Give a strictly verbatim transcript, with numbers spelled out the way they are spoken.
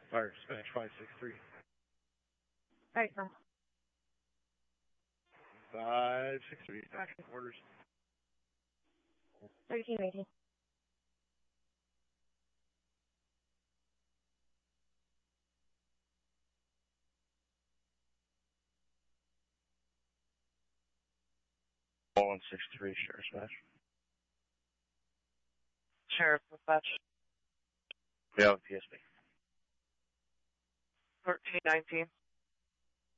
Fire dispatch five six three. Alright, sir. five six three. Action orders. thirteen eighteen. one six three, Sheriff Dispatch. Sheriff Dispatch. Yeah, P S B. thirteen nineteen.